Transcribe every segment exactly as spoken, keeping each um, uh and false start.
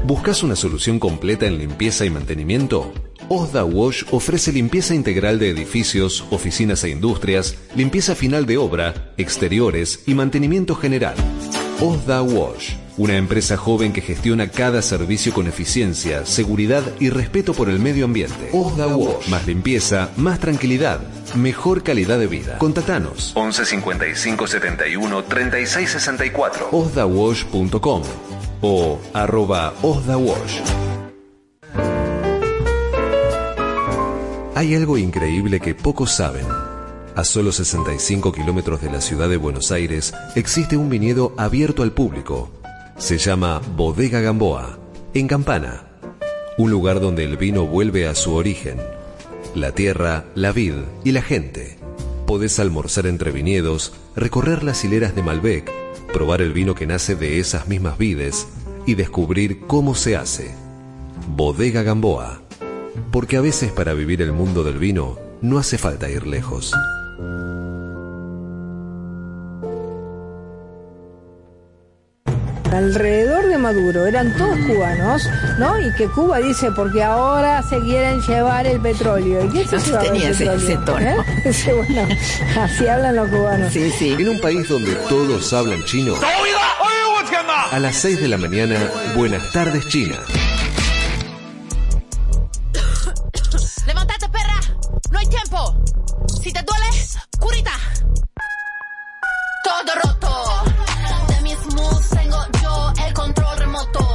¿Buscas una solución completa en limpieza y mantenimiento? Osda Wash ofrece limpieza integral de edificios, oficinas e industrias, limpieza final de obra, exteriores y mantenimiento general. Osda Wash, una empresa joven que gestiona cada servicio con eficiencia, seguridad y respeto por el medio ambiente. Osda Wash, más limpieza, más tranquilidad, mejor calidad de vida. Contactanos once cincuenta y cinco setenta y uno treinta y seis sesenta y cuatro, osda wash punto com o arroba osdawash. Hay algo increíble que pocos saben. A solo sesenta y cinco kilómetros de la ciudad de Buenos Aires existe un viñedo abierto al público. Se llama Bodega Gamboa, en Campana. Un lugar donde el vino vuelve a su origen. La tierra, la vid y la gente. Podés almorzar entre viñedos, recorrer las hileras de Malbec, probar el vino que nace de esas mismas vides y descubrir cómo se hace. Bodega Gamboa. Porque a veces para vivir el mundo del vino no hace falta ir lejos. Alrededor de Maduro eran todos cubanos, ¿no? Y que Cuba dice, porque ahora se quieren llevar el petróleo. ¿Y qué se no tenía ese, ese tono. ¿Eh? Sí, bueno, así hablan los cubanos. Sí, sí. En un país donde todos hablan chino, a las seis de la mañana, Buenas tardes, China. ¡Levántate, perra! ¡No hay tiempo! Si te duele, curita. Todo roto. De mis moves tengo yo el control remoto.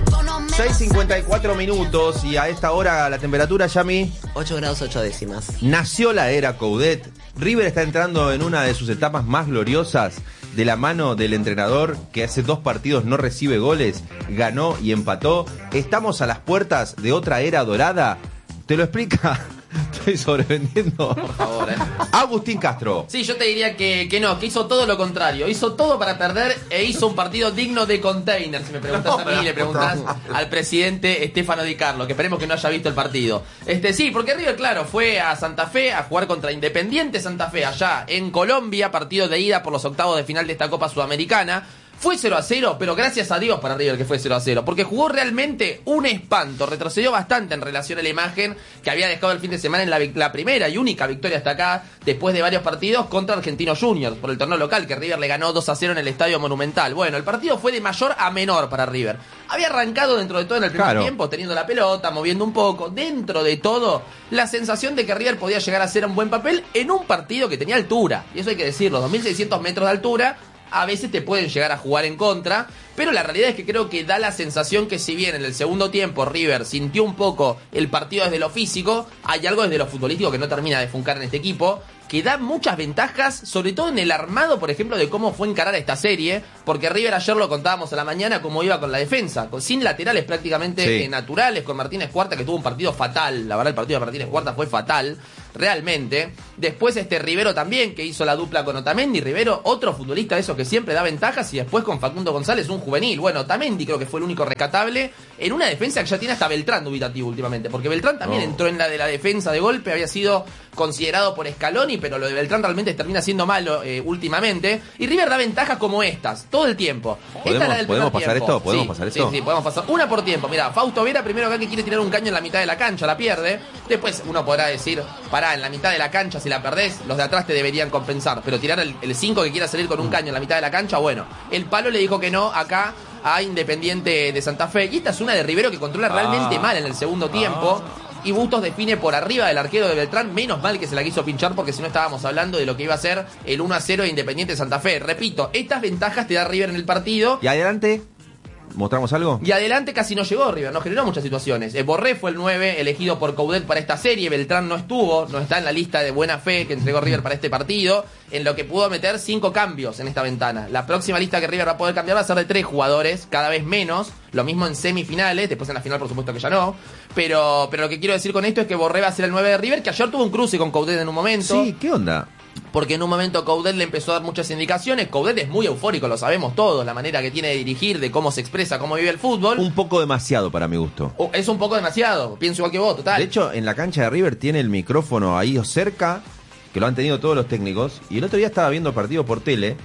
seis cincuenta y cuatro minutos y a esta hora la temperatura, Yami, ocho grados ocho décimas. Nació la era Coudet. River está entrando en una de sus etapas más gloriosas de la mano del entrenador que hace dos partidos no recibe goles, ganó y empató. Estamos a las puertas de otra era dorada. ¿Te lo explica? Estoy sobrevendiendo. Por favor, eh. Agustín Castro. Sí, yo te diría que, que no, que hizo todo lo contrario. Hizo todo para perder e hizo un partido digno de container. Si me preguntas a mí, le preguntas al presidente Stefano Di Carlo, que esperemos que no haya visto el partido. Este sí, porque River, claro, fue a Santa Fe a jugar contra Independiente Santa Fe, allá en Colombia, partido de ida por los octavos de final de esta Copa Sudamericana. Fue cero a cero, pero gracias a Dios para River que fue cero a cero, porque jugó realmente un espanto, retrocedió bastante en relación a la imagen que había dejado el fin de semana en la, la primera y única victoria hasta acá, después de varios partidos contra Argentinos Juniors, por el torneo local, que River le ganó dos a cero en el Estadio Monumental. Bueno, el partido fue de mayor a menor para River. Había arrancado dentro de todo en el primer claro. tiempo, teniendo la pelota, moviendo un poco, dentro de todo, la sensación de que River podía llegar a hacer un buen papel en un partido que tenía altura, y eso hay que decirlo, dos mil seiscientos metros de altura, a veces te pueden llegar a jugar en contra, pero la realidad es que creo que da la sensación que si bien en el segundo tiempo River sintió un poco el partido desde lo físico, hay algo desde lo futbolístico que no termina de funcar en este equipo, que da muchas ventajas, sobre todo en el armado, por ejemplo, de cómo fue encarar esta serie, porque River ayer lo contábamos a la mañana cómo iba con la defensa, con, sin laterales prácticamente sí. eh, naturales, con Martínez Cuarta, que tuvo un partido fatal, la verdad el partido de Martínez Cuarta fue fatal, realmente. Después este Rivero también, que hizo la dupla con Otamendi. Rivero, otro futbolista de esos que siempre da ventajas, y después con Facundo González, un juvenil. Bueno, Otamendi creo que fue el único rescatable en una defensa que ya tiene hasta Beltrán dubitativo últimamente, porque Beltrán también oh. entró en la de la defensa de golpe, había sido considerado por Scaloni, pero lo de Beltrán realmente termina siendo malo eh, últimamente, y River da ventajas como estas, todo el tiempo. ¿Podemos, Esta es la del ¿podemos pasar tiempo. esto? ¿Podemos sí, pasar esto? Sí, sí, podemos pasar. Una por tiempo. Mira, Fausto Vera primero acá que quiere tirar un caño en la mitad de la cancha, la pierde. Después uno podrá decir, pará, en la mitad de la cancha si la perdés, los de atrás te deberían compensar, pero tirar el cinco que quiera salir con un caño en la mitad de la cancha, bueno, el palo le dijo que no acá a Independiente de Santa Fe, y esta es una de Rivero que controla realmente ah. mal en el segundo tiempo. Y Bustos define por arriba del arquero de Beltrán. Menos mal que se la quiso pinchar, porque si no estábamos hablando de lo que iba a ser el uno a cero de Independiente Santa Fe. Repito, estas ventajas te da River en el partido. Y adelante, ¿mostramos algo? Y adelante casi no llegó River, no generó muchas situaciones. eh, Borré fue el nueve elegido por Coudet para esta serie. Beltrán no estuvo, no está en la lista de buena fe que entregó River para este partido, en lo que pudo meter cinco cambios en esta ventana. La próxima lista que River va a poder cambiar va a ser de tres jugadores, cada vez menos. Lo mismo en semifinales, después en la final por supuesto que ya no. Pero, pero lo que quiero decir con esto es que Borré va a ser el nueve de River, que ayer tuvo un cruce con Coudet en un momento. Sí, ¿qué onda? Porque en un momento Coudet le empezó a dar muchas indicaciones. Coudet es muy eufórico, lo sabemos todos, la manera que tiene de dirigir, de cómo se expresa, cómo vive el fútbol. Un poco demasiado para mi gusto. Oh, es un poco demasiado, pienso igual que vos, total. De hecho, en la cancha de River tiene el micrófono ahí cerca, que lo han tenido todos los técnicos, y el otro día estaba viendo el partido por tele,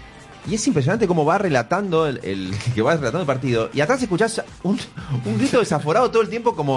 Y es impresionante cómo va relatando el, el que va relatando el partido. Y atrás escuchás un, un grito desaforado todo el tiempo como...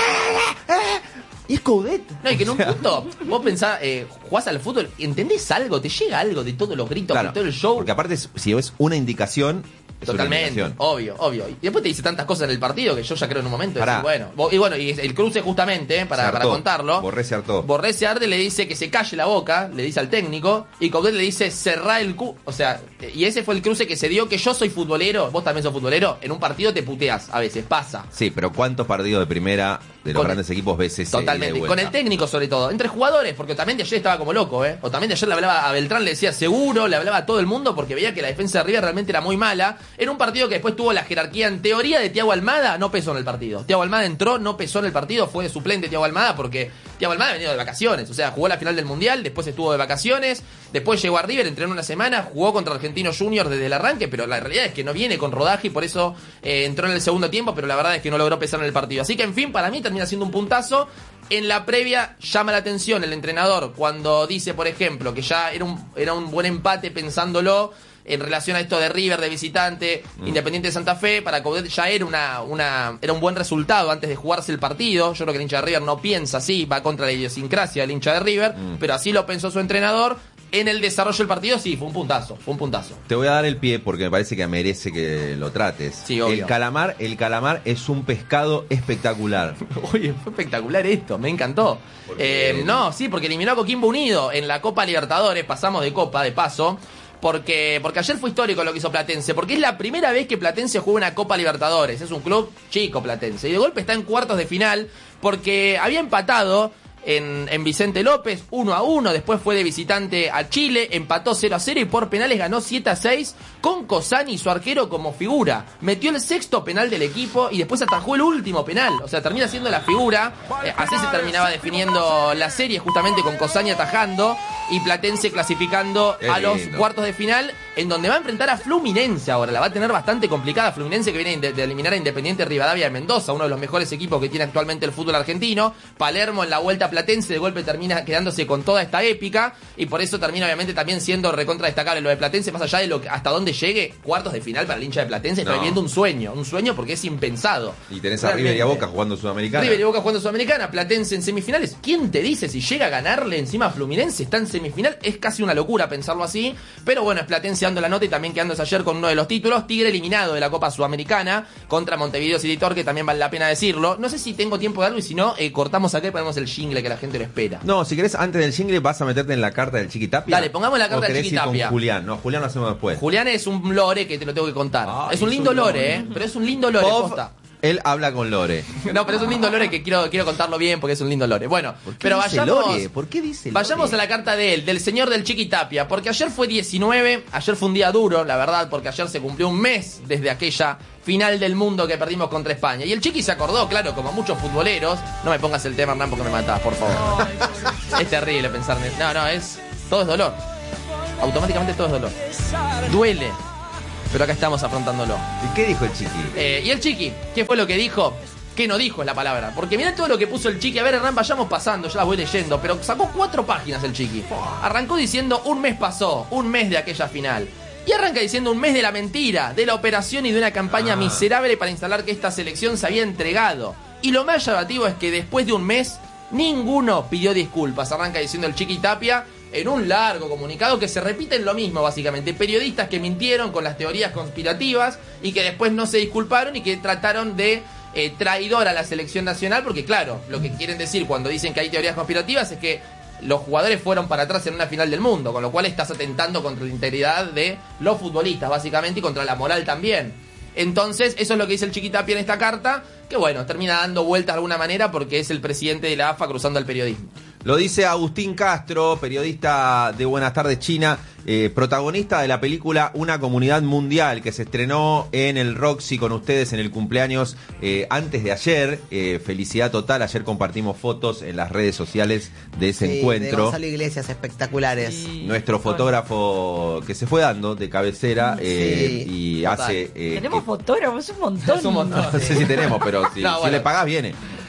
Y es Coudet. No, y que en un punto vos pensás, eh, jugás al fútbol, ¿entendés algo? ¿Te llega algo de todos los gritos, Claro, de todo el show? porque aparte, si es una indicación... es una Totalmente, indicación. obvio, obvio. Y después te dice tantas cosas en el partido que yo ya creo en un momento. Pará. Decir, bueno, Bo- y bueno, y el cruce justamente, eh, para, Se para hartó. contarlo. Borré se hartó. Borré se arde, le dice que se calle la boca, le dice al técnico, y Coudet le dice cerrá el cu. O sea, y ese fue el cruce que se dio, que yo soy futbolero, vos también sos futbolero, en un partido te puteas, a veces, pasa. Sí, pero ¿cuántos partidos de primera de los Con- grandes equipos ves ese Totalmente, ida y con vuelta? el técnico sobre todo, entre jugadores, porque Otamendi ayer estaba como loco, ¿eh? Otamendi ayer le hablaba a Beltrán, le decía seguro, le hablaba a todo el mundo porque veía que la defensa de River realmente era muy mala. Era un partido que después tuvo la jerarquía en teoría de Thiago Almada, no pesó en el partido. Thiago Almada entró, no pesó en el partido, fue de suplente Thiago Almada porque Thiago Almada ha venido de vacaciones, o sea, jugó la final del Mundial, después estuvo de vacaciones, después llegó a River, entrenó una semana, jugó contra Argentinos Juniors desde el arranque, pero la realidad es que no viene con rodaje y por eso eh, entró en el segundo tiempo, pero la verdad es que no logró pesar en el partido. Así que, en fin, para mí termina siendo un puntazo. En la previa llama la atención el entrenador cuando dice, por ejemplo, que ya era un, era un buen empate pensándolo en relación a esto de River de visitante, mm. Independiente de Santa Fe. Para Coudet ya era una, una era un buen resultado antes de jugarse el partido. Yo creo que el hincha de River no piensa así, va contra la idiosincrasia del hincha de River, mm. pero así lo pensó su entrenador. En el desarrollo del partido, sí, fue un puntazo, fue un puntazo. Te voy a dar el pie porque me parece que merece que lo trates. Sí, obvio. El calamar, el calamar es un pescado espectacular. Oye, fue espectacular esto, me encantó. Porque- Eh, no, sí, porque eliminó a Coquimbo Unido en la Copa Libertadores, pasamos de Copa, de paso. Porque, porque ayer fue histórico lo que hizo Platense, porque es la primera vez que Platense juega una Copa Libertadores. Es un club chico, Platense. Y de golpe está en cuartos de final, porque había empatado en, en Vicente López, uno a uno, después fue de visitante a Chile, empató cero a cero y por penales ganó siete a seis con Cosani, su arquero, como figura. Metió el sexto penal del equipo y después atajó el último penal. O sea, termina siendo la figura. Eh, así se terminaba definiendo la serie, justamente con Cosani atajando y Platense clasificando Qué a los lindo. cuartos de final, en donde va a enfrentar a Fluminense ahora. La va a tener bastante complicada. Fluminense, que viene de, de eliminar a Independiente Rivadavia de Mendoza, uno de los mejores equipos que tiene actualmente el fútbol argentino. Palermo en la vuelta a Platense, de golpe termina quedándose con toda esta épica, y por eso termina obviamente también siendo recontra destacable lo de Platense, más allá de lo que, hasta dónde llegue, cuartos de final para el hincha de Platense. Está No. viviendo un sueño, un sueño porque es impensado. Y tenés a Realmente. River y a Boca jugando Sudamericana. River y Boca jugando Sudamericana, Platense en semifinales. ¿Quién te dice si llega a ganarle encima a Fluminense? Está en semifinal. Es casi una locura pensarlo así. Pero bueno, es Platense dando la nota y también quedándose ayer con uno de los títulos. Tigre eliminado de la Copa Sudamericana contra Montevideo City Torque, también vale la pena decirlo. No sé si tengo tiempo de algo y si no, eh, cortamos acá y ponemos el jingle que la gente lo espera. No, si querés, antes del jingle vas a meterte en la carta del Chiquitapia. Dale, pongamos la carta ¿O del querés ir Chiquitapia? con Julián? No, Julián lo hacemos después. Julián es un lore que te lo tengo que contar. Ay, es un es lindo un lore, lore. ¿eh? Pero es un lindo lore, Pop, posta. él habla con Lore. No, pero es un lindo lore que quiero, quiero contarlo bien porque es un lindo lore. Bueno, ¿Por qué pero dice vayamos. Lore? ¿Por qué dice Lore? Vayamos a la carta de él, del señor del Chiquitapia, porque ayer fue diecinueve, ayer fue un día duro, la verdad, porque ayer se cumplió un mes desde aquella final del mundo que perdimos contra España. Y el Chiqui se acordó, claro, como muchos futboleros. No me pongas el tema, Hernán, porque me matás, por favor. Es terrible pensar en eso. No, no, es. Todo es dolor. Automáticamente todo es dolor. Duele. Pero acá estamos afrontándolo. ¿Y qué dijo el Chiqui? Eh, y el Chiqui, ¿qué fue lo que dijo? ¿Qué no dijo es la palabra? Porque mirá todo lo que puso el Chiqui. A ver, Hernán, vayamos pasando, yo las voy leyendo. Pero sacó cuatro páginas el Chiqui. Arrancó diciendo un mes pasó, un mes de aquella final. Y arranca diciendo un mes de la mentira, de la operación y de una campaña Ah. miserable para instalar que esta selección se había entregado. Y lo más llamativo es que después de un mes, ninguno pidió disculpas. Arranca diciendo el Chiqui Tapia en un largo comunicado que se repite en lo mismo, básicamente. Periodistas que mintieron con las teorías conspirativas y que después no se disculparon y que trataron de eh, traidor a la selección nacional, porque claro, lo que quieren decir cuando dicen que hay teorías conspirativas es que los jugadores fueron para atrás en una final del mundo, con lo cual estás atentando contra la integridad de los futbolistas, básicamente, y contra la moral también. Entonces, eso es lo que dice el Chiquitapia en esta carta, que bueno, termina dando vuelta de alguna manera porque es el presidente de la A F A cruzando al periodismo. Lo dice Agustín Castro, periodista de Buenas Tardes China, eh, protagonista de la película Una Comunidad Mundial, que se estrenó en el Roxy con ustedes en el cumpleaños eh, antes de ayer. Eh, felicidad total, ayer compartimos fotos en las redes sociales de ese Sí, encuentro. de Gonzalo Iglesias, espectaculares. Nuestro fotógrafo que se fue dando de cabecera eh, Sí, y total. hace... eh, Tenemos que- fotógrafos, un montón. Es un montón. no sé si tenemos, pero si, No, si bueno. le pagás viene.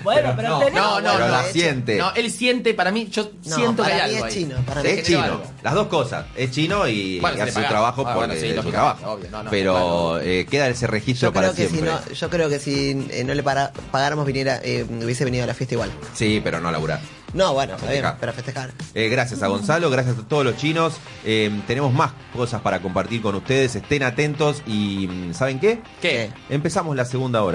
Bueno, pero no, tenemos... No, no, Pero no. la siente. No, él siente, para mí, yo No, siento que para hay mí algo es ahí. chino, para mí Es que chino, creo algo. las dos cosas, es chino y, Bueno, y se le hace su paga. trabajo Ah, porque bueno, sí, es su lógicamente, trabajo. obvio, no, no, Pero eh, queda ese registro Yo para creo, que si siempre. no, yo creo que si eh, no le para- pagáramos, viniera, eh, hubiese venido a la fiesta igual. Sí, pero no laburar. No, bueno, está bien, Festejar. pero festejar. Eh, gracias a Gonzalo, gracias a todos los chinos. Eh, tenemos más cosas para compartir con ustedes. Estén atentos y ¿saben qué? ¿Qué? Empezamos la segunda hora.